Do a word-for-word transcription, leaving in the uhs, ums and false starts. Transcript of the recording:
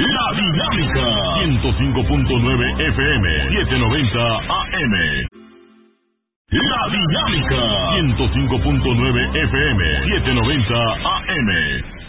La Dinámica, ciento cinco punto nueve F M, setecientos noventa A M. La Dinámica, ciento cinco punto nueve F M, setecientos noventa A M.